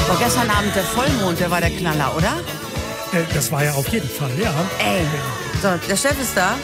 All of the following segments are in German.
War gestern Abend der Vollmond, der war der Knaller, oder? Das war ja auf jeden Fall, ja. Ey, so, der Chef ist da.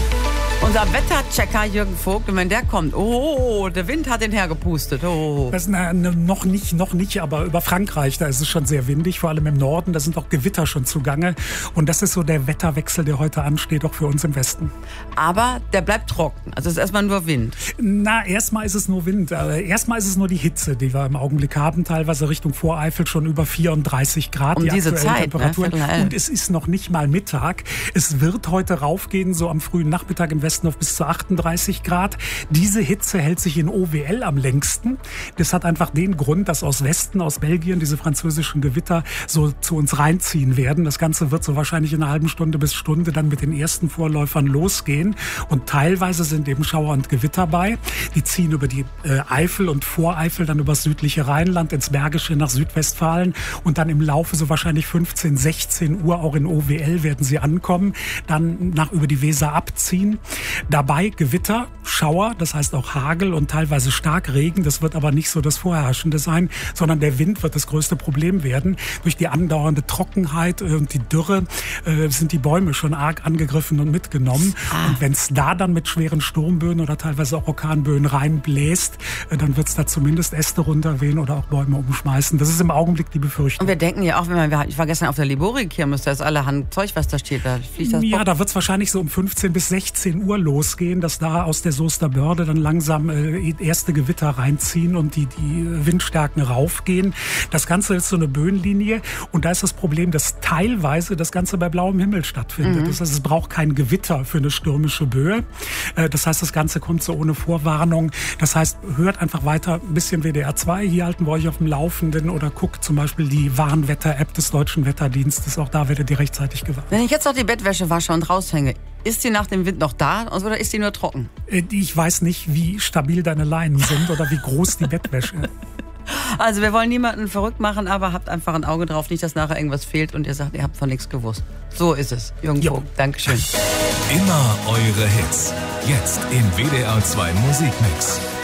Unser Wetterchecker Jürgen Vogt, und wenn der kommt, oh, der Wind hat ihn hergepustet. Oh. Das, noch nicht, aber über Frankreich, da ist es schon sehr windig, vor allem im Norden, da sind auch Gewitter schon zugange. Und das ist so der Wetterwechsel, der heute ansteht, auch für uns im Westen. Aber der bleibt trocken, also es ist erstmal nur Wind. Erstmal ist es nur Wind, erstmal ist es nur die Hitze, die wir im Augenblick haben, teilweise Richtung Voreifel schon über 34 Grad. Um die diese Zeit, Temperaturen. Ne? Und es ist noch nicht mal Mittag. Es wird heute raufgehen, so am frühen Nachmittag im Westen auf bis zu 38 Grad. Diese Hitze hält sich in OWL am längsten. Das hat einfach den Grund, dass aus Westen, aus Belgien, diese französischen Gewitter so zu uns reinziehen werden. Das Ganze wird so wahrscheinlich in einer halben Stunde bis Stunde dann mit den ersten Vorläufern losgehen. Und teilweise sind eben Schauer und Gewitter bei. Die ziehen über die Eifel und Voreifel, dann über das südliche Rheinland, ins Bergische nach Südwestfalen. Und dann im Laufe so wahrscheinlich 15, 16 Uhr auch in OWL werden sie ankommen. Dann über die Weser abziehen. Dabei Gewitter, Schauer, das heißt auch Hagel und teilweise Starkregen. Das wird aber nicht so das Vorherrschende sein, sondern der Wind wird das größte Problem werden. Durch die andauernde Trockenheit und die Dürre sind die Bäume schon arg angegriffen und mitgenommen. Und wenn es da dann mit schweren Sturmböen oder teilweise auch Orkanböen reinbläst, dann wird es da zumindest Äste runterwehen oder auch Bäume umschmeißen. Das ist im Augenblick die Befürchtung. Und wir denken ja auch, ich war gestern auf der Liborik-Kirmes, da ist allerhand Zeug, was da steht. Da fliegt das da wird es wahrscheinlich so um 15 bis 16 Uhr losgehen, dass da aus der Soester Börde dann langsam erste Gewitter reinziehen und die Windstärken raufgehen. Das Ganze ist so eine Böenlinie und da ist das Problem, dass teilweise das Ganze bei blauem Himmel stattfindet. Das heißt, es braucht kein Gewitter für eine stürmische Böe. Das heißt, das Ganze kommt so ohne Vorwarnung. Das heißt, hört einfach weiter ein bisschen WDR 2. Hier halten wir euch auf dem Laufenden oder guckt zum Beispiel die Warnwetter-App des Deutschen Wetterdienstes. Auch da werdet ihr rechtzeitig gewarnt. Wenn ich jetzt noch die Bettwäsche wasche und raushänge, ist die nach dem Wind noch da oder ist die nur trocken? Ich weiß nicht, wie stabil deine Leinen sind oder wie groß die Bettwäsche ist. Also wir wollen niemanden verrückt machen, aber habt einfach ein Auge drauf, nicht, dass nachher irgendwas fehlt und ihr sagt, ihr habt von nichts gewusst. So ist es. Jürgen Vogt, Dankeschön. Immer eure Hits. Jetzt im WDR 2 Musikmix.